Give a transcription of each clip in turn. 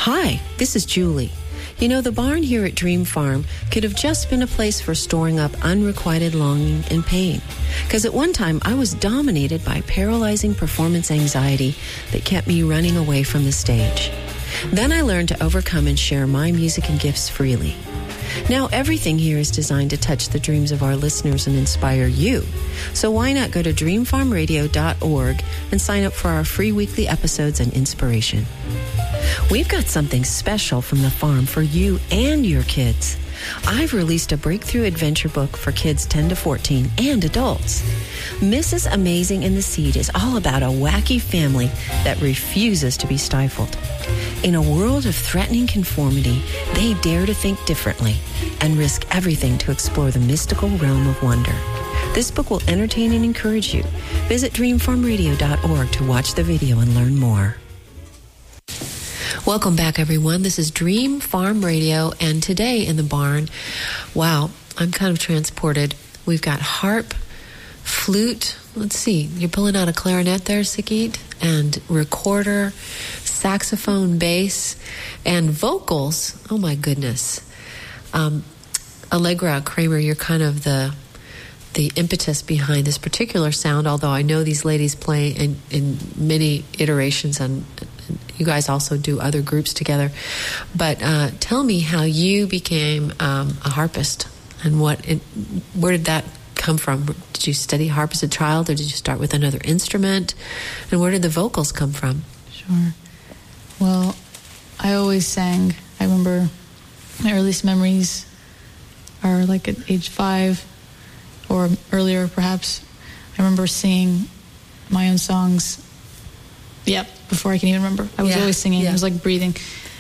Hi, this is Julie. You know, the barn here at Dream Farm could have just been a place for storing up unrequited longing and pain. Because at one time, I was dominated by paralyzing performance anxiety that kept me running away from the stage. Then I learned to overcome and share my music and gifts freely. Now everything here is designed to touch the dreams of our listeners and inspire you. So why not go to dreamfarmradio.org and sign up for our free weekly episodes and inspiration. We've got something special from the farm for you and your kids. I've released a breakthrough adventure book for kids 10 to 14 and adults. Mrs. Amazing and the Seed is all about a wacky family that refuses to be stifled. In a world of threatening conformity, they dare to think differently and risk everything to explore the mystical realm of wonder. This book will entertain and encourage you. Visit dreamfarmradio.org to watch the video and learn more. Welcome back, everyone. This is Dream Farm Radio, and today in the barn, wow, I'm kind of transported. We've got harp, flute, let's see, you're pulling out a clarinet there, Sagit, and recorder, saxophone, bass, and vocals. Oh, my goodness. Allegra Kramer, you're kind of the impetus behind this particular sound, although I know these ladies play in many iterations, and you guys also do other groups together. But tell me how you became a harpist, and where did that come from? Did you study harp as a child, or did you start with another instrument? And where did the vocals come from? Sure. Well, I always sang. I remember my earliest memories are like at age 5 or earlier, perhaps. I remember singing my own songs. Yep, before I can even remember. I was always singing. It was like breathing.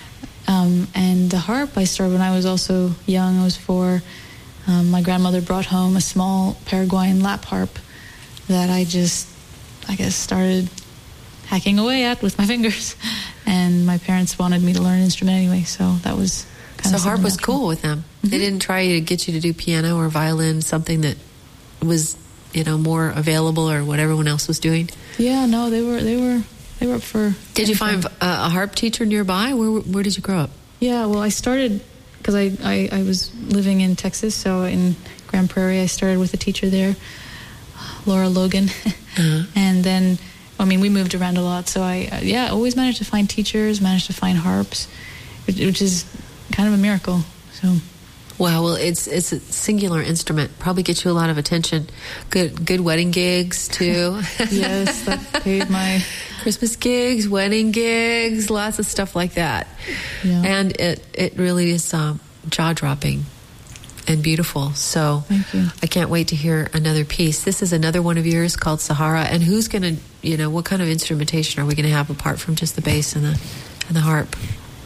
And the harp, I started when I was also young. I was 4. My grandmother brought home a small Paraguayan lap harp that I guess, started hacking away at with my fingers. And my parents wanted me to learn an instrument anyway, so that was kind of... So harp was cool with them. Mm-hmm. They didn't try to get you to do piano or violin, something that was, more available or what everyone else was doing? Yeah, no, they were up for... Did you find a harp teacher nearby? Where did you grow up? Yeah, well, I started, because I was living in Texas, so in Grand Prairie, I started with a teacher there, Laura Logan. Uh-huh. And then, we moved around a lot, so I always managed to find teachers, managed to find harps, which is kind of a miracle, so... Wow, well, it's a singular instrument. Probably gets you a lot of attention. Good wedding gigs, too. Yes, that paid my... Christmas gigs, wedding gigs, lots of stuff like that. Yeah. And it really is jaw-dropping and beautiful. So thank you. I can't wait to hear another piece. This is another one of yours called Sahara. And who's going to, what kind of instrumentation are we going to have apart from just the bass and the harp?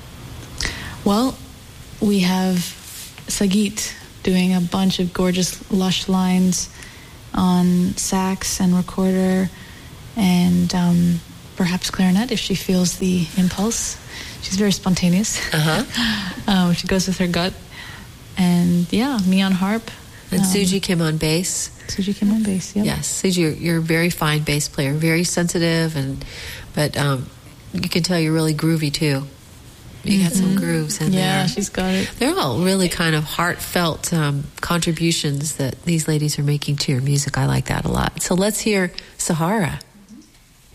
Well, we have Sagit doing a bunch of gorgeous, lush lines on sax and recorder and perhaps clarinet if she feels the impulse. She's very spontaneous. Uh-huh. She goes with her gut. And me on harp. And Suji Kim on bass. Suji Kim on bass, yep. Yes, Suji, you're a very fine bass player, very sensitive, but you can tell you're really groovy too. You got some grooves in there. Yeah, she's got it. They're all really kind of heartfelt contributions that these ladies are making to your music. I like that a lot. So let's hear Sahara.